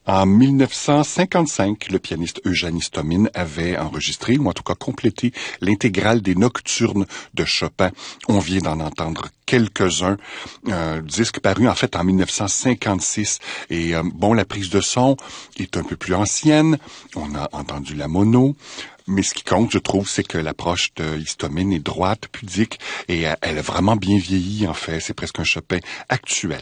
En 1955, le pianiste Eugène Istomin avait enregistré, ou en tout cas complété, l'intégrale des Nocturnes de Chopin. On vient d'en entendre quelques-uns. Disque paru en fait en 1956. Et la prise de son est un peu plus ancienne. On a entendu la mono. Mais ce qui compte, je trouve, c'est que l'approche de Istomin est droite, pudique, et elle a vraiment bien vieilli, en fait. C'est presque un Chopin actuel.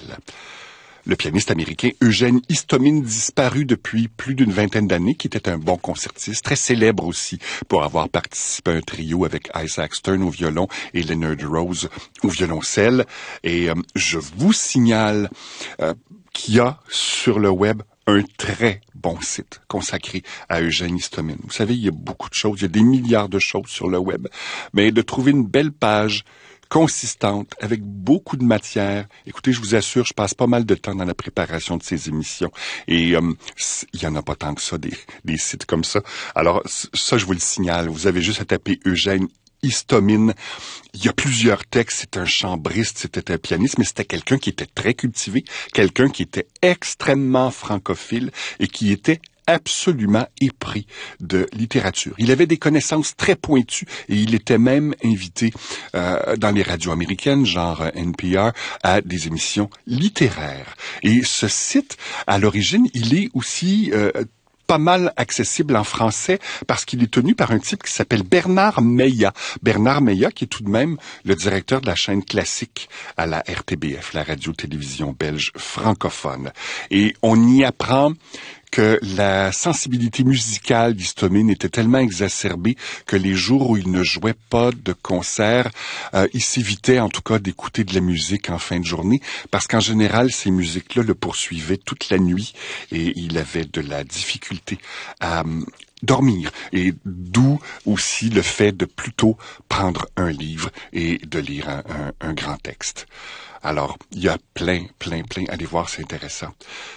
Le pianiste américain Eugène Istomin, disparu depuis plus d'une vingtaine d'années, qui était un bon concertiste, très célèbre aussi pour avoir participé à un trio avec Isaac Stern au violon et Leonard Rose au violoncelle. Et je vous signale qu'il y a sur le web un très bon site consacré à Eugène Istomin. Vous savez, il y a beaucoup de choses, il y a des milliards de choses sur le web, mais de trouver une belle page consistante, avec beaucoup de matière. Écoutez, je vous assure, je passe pas mal de temps dans la préparation de ces émissions. Et il y en a pas tant que ça, des sites comme ça. Alors, ça, je vous le signale. Vous avez juste à taper Eugène Istomin. Il y a plusieurs textes. C'est un chambriste, c'était un pianiste, mais c'était quelqu'un qui était très cultivé, quelqu'un qui était extrêmement francophile et qui était absolument épris de littérature. Il avait des connaissances très pointues et il était même invité dans les radios américaines, genre NPR, à des émissions littéraires. Et ce site, à l'origine, il est aussi pas mal accessible en français parce qu'il est tenu par un type qui s'appelle Bernard Meillat. Bernard Meillat, qui est tout de même le directeur de la chaîne classique à la RTBF, la radio-télévision belge francophone. Et on y apprend que la sensibilité musicale d'Istomin était tellement exacerbée que les jours où il ne jouait pas de concert, il s'évitait en tout cas d'écouter de la musique en fin de journée, parce qu'en général, ces musiques-là le poursuivaient toute la nuit et il avait de la difficulté à dormir. Et d'où aussi le fait de plutôt prendre un livre et de lire un grand texte. Alors, il y a plein. Allez voir, c'est intéressant.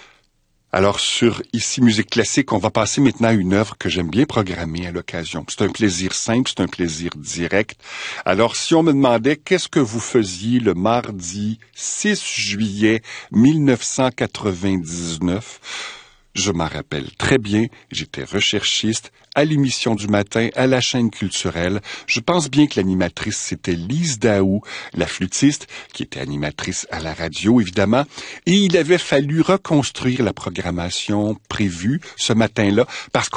Alors, sur Ici Musique Classique, on va passer maintenant à une œuvre que j'aime bien programmer à l'occasion. C'est un plaisir simple, c'est un plaisir direct. Alors, si on me demandait qu'est-ce que vous faisiez le mardi 6 juillet 1999, je m'en rappelle très bien, j'étais recherchiste à l'émission du matin, à la chaîne culturelle. Je pense bien que l'animatrice, c'était Lise Daou, la flûtiste, qui était animatrice à la radio, évidemment. Et il avait fallu reconstruire la programmation prévue ce matin-là, parce